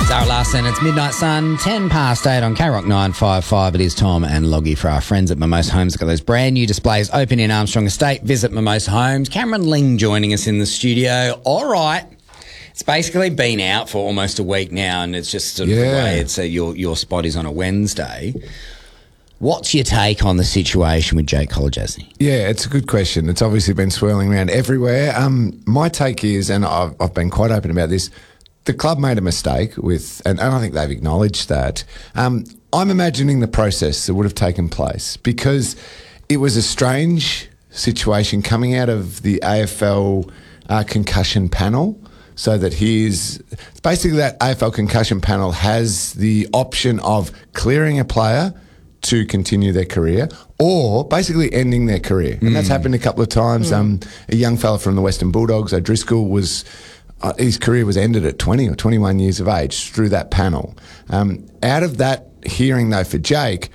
Zara Larson, it's Midnight Sun, 10 past 8 on K-Rock 955. It is Tom and Loggy for our friends at Mimosa Homes. They've got those brand new displays open in Armstrong Estate. Visit Mimosa Homes. Cameron Ling joining us in the studio. All right. It's basically been out for almost a week now, and it's just sort of the way it's your spot is on a Wednesday. What's your take on the situation with Jake Kolodjasny? Yeah, it's a good question. It's obviously been swirling around everywhere. My take is, and I've been quite open about this, the club made a mistake with, and I think they've acknowledged that. I'm imagining the process that would have taken place because it was a strange situation coming out of the AFL concussion panel. So that basically that AFL concussion panel has the option of clearing a player to continue their career or basically ending their career. And that's happened a couple of times. A young fella from the Western Bulldogs, O'Driscoll, his career was ended at 20 or 21 years of age through that panel. Out of that hearing, though, for Jake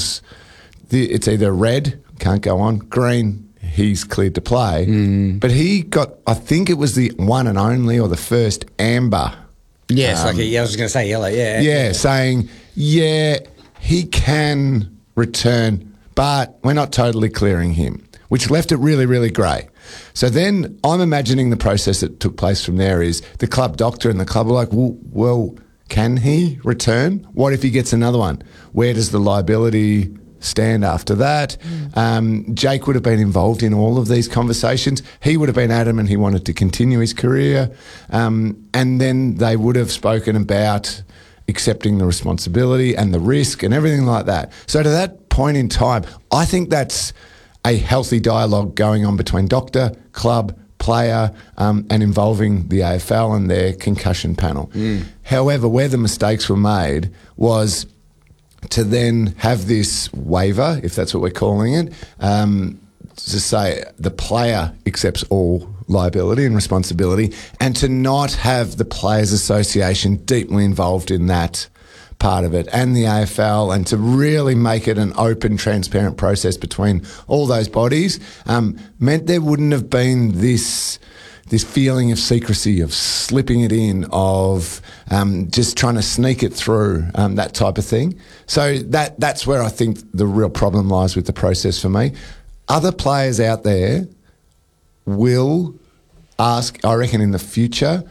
it's either red, can't go on, green, he's cleared to play. But he got, I think it was the one and only or the first amber. Yes, I was going to say yellow, yeah. Saying, he can return, but we're not totally clearing him, which left it really, really grey. So then I'm imagining the process that took place from there is the club doctor and the club were like, well, can he return? What if he gets another one? Where does the liability stand after that? Jake would have been involved in all of these conversations. He would have been adamant he wanted to continue his career. And then they would have spoken about accepting the responsibility and the risk and everything like that. So to that point in time, I think that's a healthy dialogue going on between doctor, club, player, and involving the AFL and their concussion panel. However, where the mistakes were made was to then have this waiver, if that's what we're calling it, to say the player accepts all liability and responsibility, and to not have the Players Association deeply involved in that part of it and the AFL, and to really make it an open, transparent process between all those bodies, meant there wouldn't have been this feeling of secrecy, of slipping it in, of just trying to sneak it through, that type of thing. So that's where I think the real problem lies with the process for me. Other players out there will ask, I reckon, in the future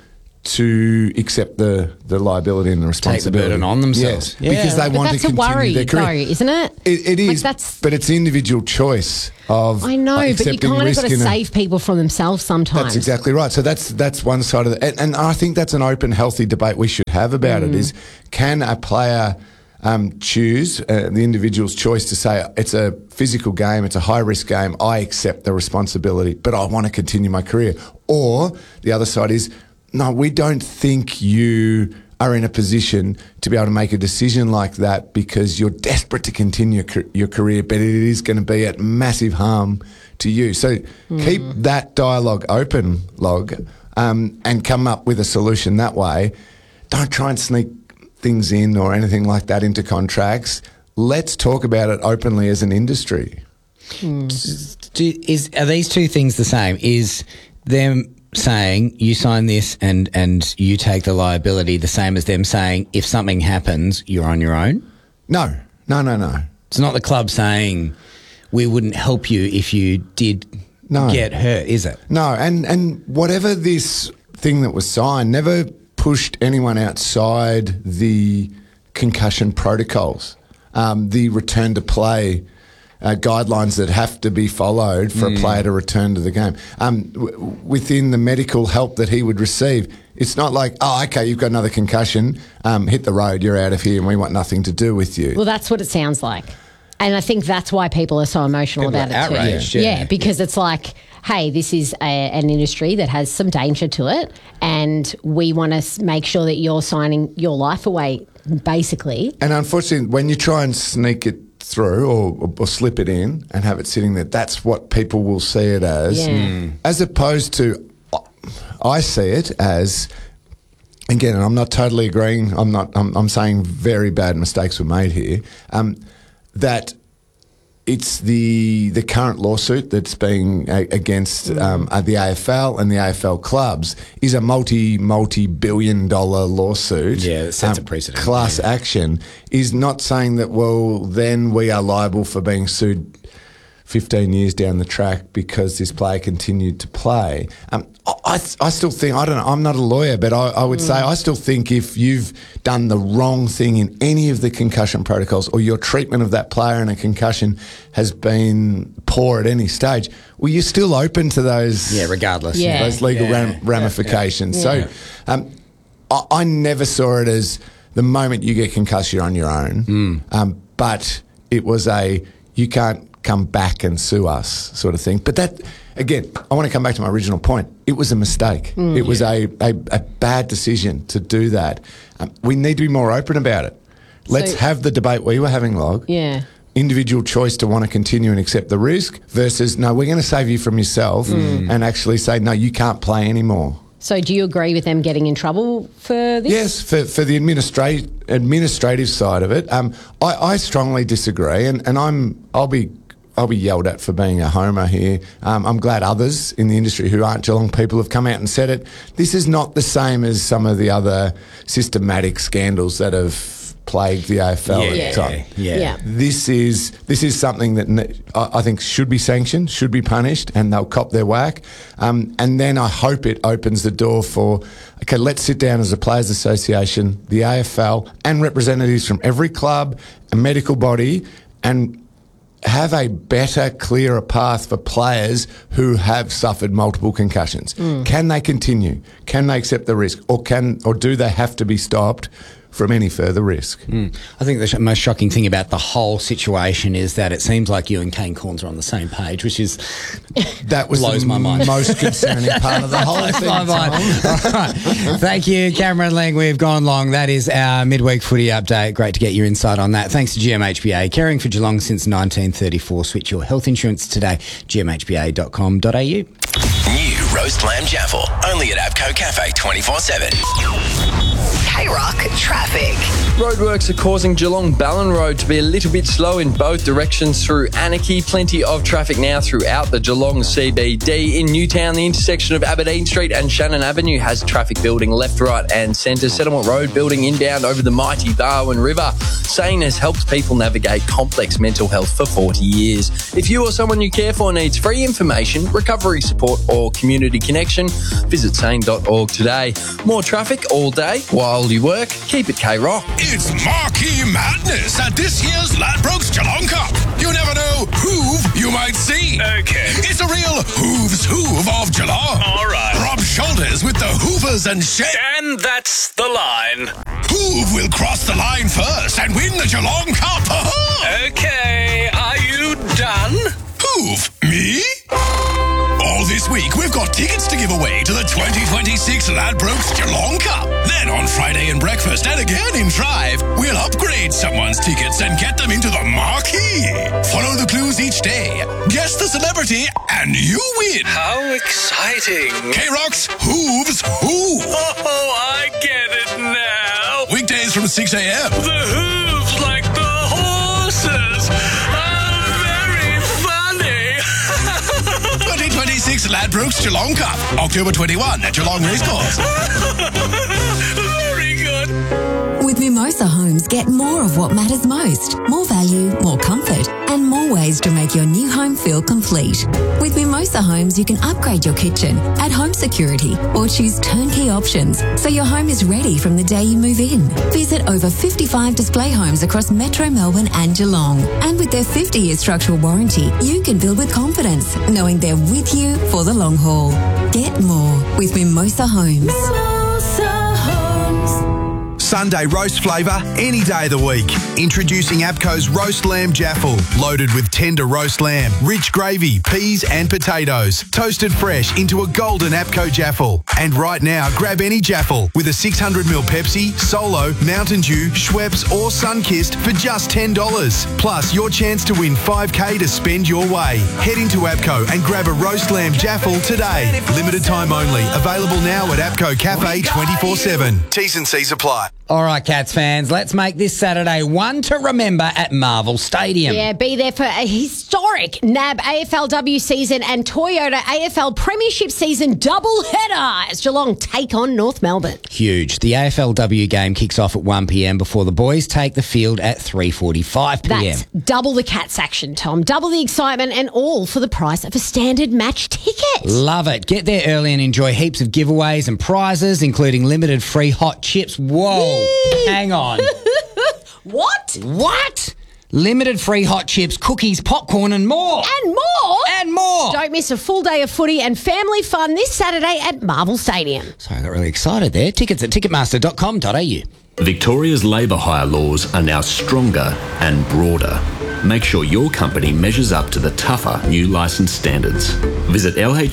to accept the liability and the responsibility. Take the burden on themselves. Yes, because they want to continue their career. Though, isn't it? It is, but it's individual choice of I know, but you kind of got to save people from themselves sometimes. That's exactly right. So that's one side of it. And I think that's an open, healthy debate we should have about it is, can a player choose, the individual's choice to say, it's a physical game, it's a high-risk game, I accept the responsibility, but I want to continue my career. Or the other side is, no, we don't think you are in a position to be able to make a decision like that because you're desperate to continue your career, but it is going to be at massive harm to you. So keep that dialogue open, Log, and come up with a solution that way. Don't try and sneak things in or anything like that into contracts. Let's talk about it openly as an industry. Are these two things the same? Is them saying you sign this and you take the liability the same as them saying if something happens, you're on your own? No. It's not the club saying we wouldn't help you if you did get hurt, is it? No, and whatever this thing that was signed never pushed anyone outside the concussion protocols, the return to play guidelines that have to be followed for a player to return to the game. Within the medical help that he would receive, it's not like, oh, okay, you've got another concussion, hit the road, you're out of here and we want nothing to do with you. Well, that's what it sounds like. And I think that's why people are so emotional about it outraged, too. Yeah, because it's like, hey, this is an industry that has some danger to it and we want to make sure that you're signing your life away, basically. And unfortunately, when you try and sneak it through or slip it in and have it sitting there, that's what people will see it as. As opposed to, I see it as, again, and I'm not totally agreeing, I'm saying very bad mistakes were made here, that it's the current lawsuit that's being against the AFL and the AFL clubs is a multi-billion-dollar lawsuit. Yeah, that sets a precedent. Class action is not saying that, well, then we are liable for being sued 15 years down the track because this player continued to play. I still think, I don't know, I'm not a lawyer, but I would say I still think if you've done the wrong thing in any of the concussion protocols or your treatment of that player in a concussion has been poor at any stage, well, you're still open to those. Yeah, regardless. Yeah. Those legal ramifications. Yeah. So I never saw it as the moment you get concussed, you're on your own. But it was you can't come back and sue us sort of thing. But that, again, I want to come back to my original point. It was a mistake. It was a bad decision to do that. We need to be more open about it. Let's have the debate we were having, Log. Yeah. Individual choice to want to continue and accept the risk versus, no, we're going to save you from yourself and actually say, no, you can't play anymore. So do you agree with them getting in trouble for this? Yes, for the administrative side of it. I strongly disagree, and I'll be yelled at for being a homer here. I'm glad others in the industry who aren't Geelong people have come out and said it. This is not the same as some of the other systematic scandals that have plagued the AFL at the time. Yeah. This is something that I think should be sanctioned, should be punished, and they'll cop their whack. And then I hope it opens the door for, okay, let's sit down as a Players Association, the AFL, and representatives from every club, a medical body, and have a better, clearer path for players who have suffered multiple concussions. Can they continue? Can they accept the risk? Or do they have to be stopped from any further risk? I think the most shocking thing about the whole situation is that it seems like you and Kane Cornes are on the same page, which is blows my mind. Most concerning part of the whole thing. All right. Thank you, Cameron Ling. We've gone long. That is our midweek footy update. Great to get your insight on that. Thanks to GMHBA, caring for Geelong since 1934. Switch your health insurance today. gmhba.com.au. New roast lamb jaffle, only at Abco Cafe 24/7. K-Rock traffic. Roadworks are causing Geelong Ballon Road to be a little bit slow in both directions through Anarchy. Plenty of traffic now throughout the Geelong CBD. In Newtown, the intersection of Aberdeen Street and Shannon Avenue has traffic building left, right and centre. Settlement Road building inbound over the mighty Darwin River. SANE has helped people navigate complex mental health for 40 years. If you or someone you care for needs free information, recovery support or community connection, visit sane.org today. More traffic all day while you work. Keep it K-Rock. It's Marquee Madness at this year's Ladbrokes Geelong Cup. You never know who you might see. Okay. It's a real who's who of Geelong. All right. Rob Shoulders with the Hoovers and Shea. And that's the line. Who will cross the line first and win the Geelong Cup? Okay. Are you done? Hoove? Me? All this week, we've got tickets to give away to the 2026 Ladbrokes Geelong Cup. Then on Friday in breakfast and again in Drive, we'll upgrade someone's tickets and get them into the marquee. Follow the clues each day, guess the celebrity, and you win. How exciting. K-Rock's Hooves Who. Oh, I get it now. Weekdays from 6 a.m. The hooves like the horses. 2026 Ladbrokes Geelong Cup, October 21 at Geelong Racecourse. Very good. With Mimosa Homes, get more of what matters most. More value, more comfort, and more ways to make your new home feel complete. With Mimosa Homes, you can upgrade your kitchen, add home security, or choose turnkey options so your home is ready from the day you move in. Visit over 55 display homes across Metro Melbourne and Geelong. And with their 50-year structural warranty, you can build with confidence, knowing they're with you for the long haul. Get more with Mimosa Homes. Sunday roast flavour any day of the week. Introducing Abco's Roast Lamb Jaffle, loaded with tender roast lamb, rich gravy, peas and potatoes, toasted fresh into a golden Abco Jaffle. And right now, grab any Jaffle with a 600ml Pepsi, Solo, Mountain Dew, Schweppes or Sunkist for just $10. Plus your chance to win $5K to spend your way. Head into Abco and grab a Roast Lamb Jaffle today. Limited time only. Available now at Abco Cafe 24/7. T's and C's apply. All right, Cats fans, let's make this Saturday one to remember at Marvel Stadium. Yeah, be there for a historic NAB AFLW season and Toyota AFL Premiership season doubleheader as Geelong take on North Melbourne. Huge. The AFLW game kicks off at 1 p.m. before the boys take the field at 3:45 p.m. That's double the Cats action, Tom. Double the excitement and all for the price of a standard match ticket. Love it. Get there early and enjoy heaps of giveaways and prizes, including limited free hot chips. Whoa. Hang on. What? Limited free hot chips, cookies, popcorn and more. And more? And more. Don't miss a full day of footy and family fun this Saturday at Marvel Stadium. Sorry, I got really excited there. Tickets at ticketmaster.com.au. Victoria's labour hire laws are now stronger and broader. Make sure your company measures up to the tougher new licence standards. Visit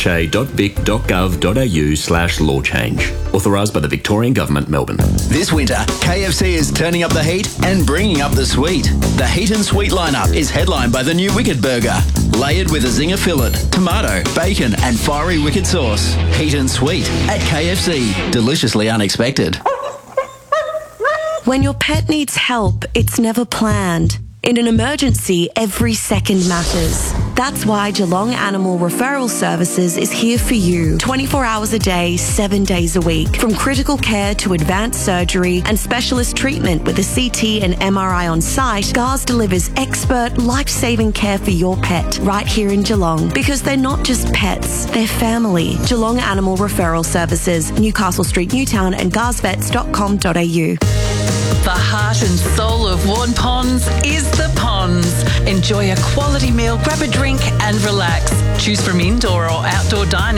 lha.vic.gov.au/law change. Authorised by the Victorian Government, Melbourne. This winter, KFC is turning up the heat and bringing up the sweet. The Heat and Sweet lineup is headlined by the new Wicked Burger, layered with a zinger fillet, tomato, bacon and fiery Wicked sauce. Heat and Sweet at KFC. Deliciously unexpected. When your pet needs help, it's never planned. In an emergency, every second matters. That's why Geelong Animal Referral Services is here for you 24 hours a day, 7 days a week. From critical care to advanced surgery and specialist treatment with a CT and MRI on site, GARS delivers expert, life-saving care for your pet right here in Geelong. Because they're not just pets, they're family. Geelong Animal Referral Services, Newcastle Street, Newtown and garsvets.com.au. The heart and soul of Warn Ponds is the Ponds. Enjoy a quality meal, grab a drink and relax. Choose from indoor or outdoor dining.